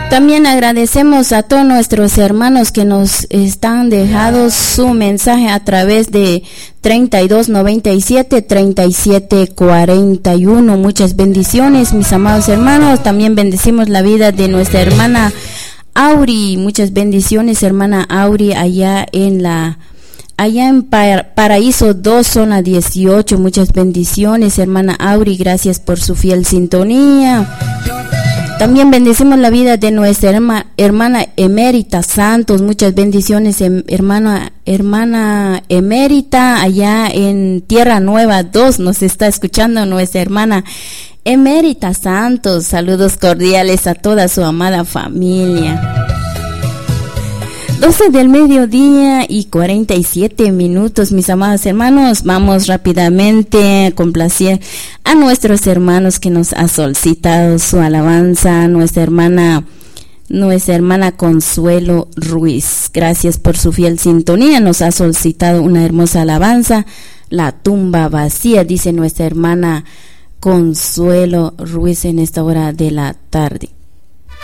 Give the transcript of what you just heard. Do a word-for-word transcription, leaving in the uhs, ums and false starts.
También agradecemos a todos nuestros hermanos que nos están dejando su mensaje a través de treinta y dos noventa y siete, treinta y siete cuarenta y uno. Muchas bendiciones, mis amados hermanos. También bendecimos la vida de nuestra hermana Auri. Muchas bendiciones, hermana Auri, allá en la allá en Paraíso dos, zona dieciocho. Muchas bendiciones, hermana Auri. Gracias por su fiel sintonía. También bendecimos la vida de nuestra herma, hermana Emérita Santos. Muchas bendiciones, em, hermana, hermana Emérita, allá en Tierra Nueva dos. Nos está escuchando nuestra hermana Emérita Santos. Saludos cordiales a toda su amada familia. doce del mediodía y cuarenta y siete minutos, mis amados hermanos. Vamos rápidamente a complacer a nuestros hermanos que nos ha solicitado su alabanza, nuestra hermana, nuestra hermana Consuelo Ruiz. Gracias por su fiel sintonía. Nos ha solicitado una hermosa alabanza, La tumba vacía, dice nuestra hermana Consuelo Ruiz en esta hora de la tarde.